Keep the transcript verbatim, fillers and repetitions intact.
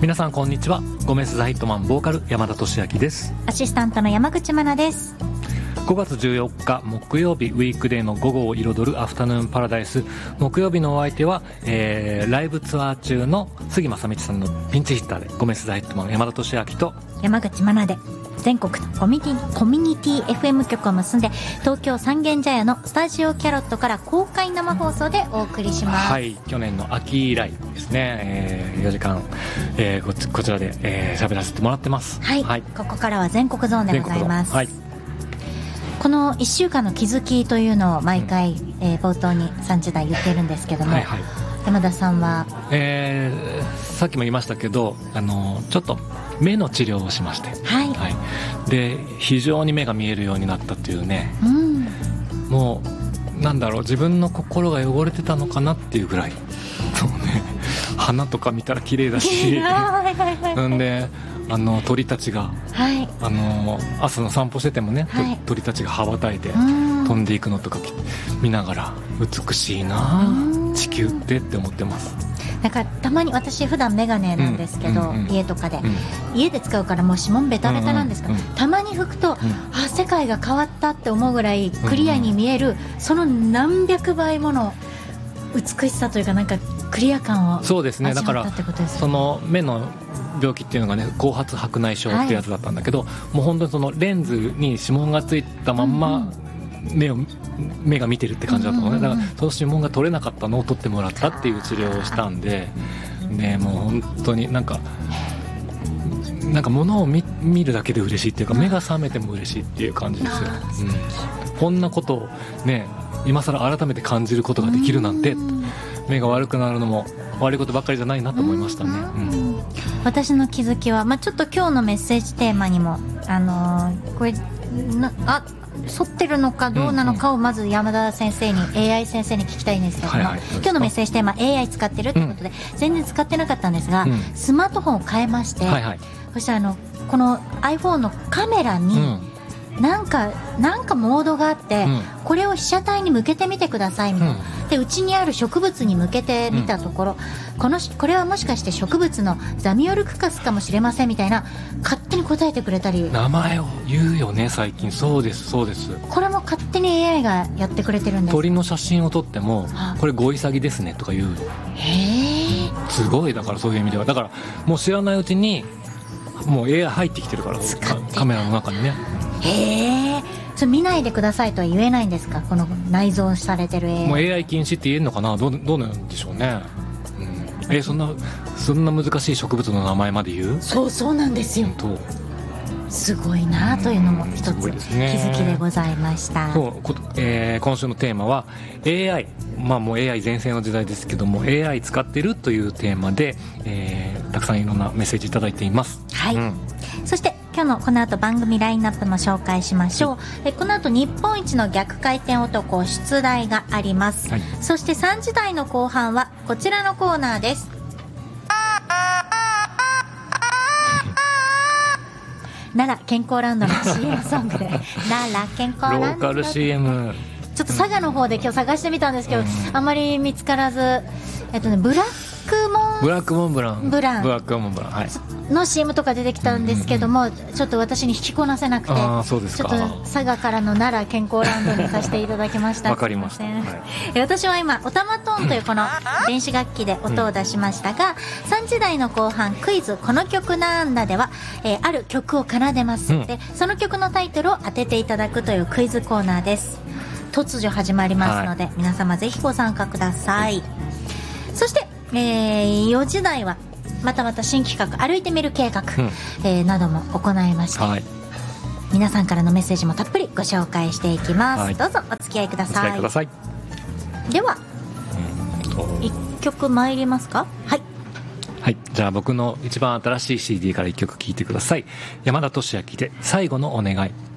皆さんこんにちは。ゴメスザヒットマンボーカル山田俊明です。 アシスタントの山口真奈です。 ごがつじゅうよっか木曜日、ウィークデーの午後を彩るアフタヌーンパラダイス。木曜日のお相手は、えー、ライブツアー中の杉正道さんのピンチヒッターでゴメスザヒットマン山田俊明と山口真奈で全国のコミュニティ、コミュニティ エフエム 局を結んで、東京三軒茶屋のスタジオキャロットから公開生放送でお送りします。 はい、去年の秋以来ですね、えー、よじかん、えー、こ, ちこちらで、えー、喋らせてもらってます。 はい、はい、ここからは全国ゾーンでございます。はい、このいっしゅうかんの気づきというのを毎回、うんえー、冒頭にさんじ台言ってるんですけども、はいはい、山田さんは、 えー、さっきも言いましたけど、あのちょっと目の治療をしまして、 はいはい、 で非常に目が見えるようになったというね、うん、もうなんだろう、自分の心が汚れてたのかなっていうぐらい、そうね、花とか見たら綺麗だしなんであの鳥たちが、はい、あの朝の散歩しててもね、はい、鳥たちが羽ばたいて飛んでいくのとか見ながら美しいな地球ってって思ってます。 なんかたまに私普段メガネなんですけど、うんうんうん、家とかで、うん、家で使うからもう指紋ベタベタなんですけど、うんうん、たまに拭くと、うん、あ世界が変わったって思うぐらいクリアに見える、うんうん、その何百倍もの美しさというか、なんかクリア感を味わったってことですね。 そうですね。だからその目の病気っていうのがね、後発白内障ってやつだったんだけど、はい、もう本当にそのレンズに指紋がついたまんま、うんうん目を目が見てるって感じだったのね、だからその指紋が取れなかったのを取ってもらったっていう治療をしたんで、ね、もう本当になんかなんか物を 見, 見るだけで嬉しいっていうか、目が覚めても嬉しいっていう感じですよ、うん、こんなことをね今更改めて感じることができるなんて、目が悪くなるのも悪いことばっかりじゃないなと思いましたね、うん、 私の気づきは、まあ、ちょっと今日のメッセージテーマにも、あのー、これなあ沿ってるのかどうなのかをまず山田先生に、うんうん、エーアイ 先生に聞きたいんですけども、はいはい、今日のメッセージテーマ エーアイ 使ってるってことで、うん、全然使ってなかったんですが、うん、スマートフォンを変えまして、はいはい、そしたらあのこの iPhone のカメラに、うんなんか、なんかモードがあって、うん、これを被写体に向けてみてくださいみたいな、うん、でうちにある植物に向けてみたところ、うん、このこれはもしかして植物のザミオルクカスかもしれませんみたいな、勝手に答えてくれたり、 名前を言うよね最近。そうですそうです。 これも勝手に エーアイ がやってくれてるんです。 鳥の写真を撮っても、はあ、これゴイサギですねとか言う。 へー、 すごい。だからそういう意味では、だからもう知らないうちにもう エーアイ 入ってきてるから、カメラの中にね。 へえ、それ見ないでくださいとは言えないんですか、この内蔵されてる エーアイ。 もう エーアイ 禁止って言えるのかな、どう、どうなんでしょうね、うん、えー、そんなそんな難しい植物の名前まで言う。 そうそうなんですよ。すごいなというのも一つ気づきでございました。 そう、えー、今週のテーマは エーアイ、まあもう エーアイ 全盛の時代ですけども エーアイ 使ってるというテーマで、えー、たくさんいろんなメッセージいただいています。 はい、うん、そして今日のこの後番組ラインナップも紹介しましょう、はい、えこの後日本一の逆回転男出題があります、はい、そしてさんじ台の後半はこちらのコーナーです。奈良健康ランドの シーエム ソングで奈良健康ランドローカル シーエム、 ちょっと佐賀の方で今日探してみたんですけど、うん、あまり見つからず、えっとね、ブラックモンブラックモンブランブランブラックモンブラン、はい、 の シーエム とか出てきたんですけども、うんうんうん、ちょっと私に引きこなせなくて、 あ、そうですか。 ちょっと佐賀からの奈良健康ランドにさせていただきました。 わかりました、はい、 私は今オタマトーンというこの電子楽器で音を出しましたが、うん、さんじ台の後半クイズこの曲なんだでは、えー、ある曲を奏でます、うん、でその曲のタイトルを当てていただくというクイズコーナーです。突如始まりますので、はい、皆様ぜひご参加ください。そして、えー、よじ台はまたまた新企画歩いてみる計画、うん、えー、なども行いまして、はい、皆さんからのメッセージもたっぷりご紹介していきます、はい、どうぞお付き合いください。 お付き合いください。 では、いっきょく参りますか。はい、 はい、じゃあ僕の一番新しい シーディー からいっきょく聴いてください。山田俊明で最後のお願い。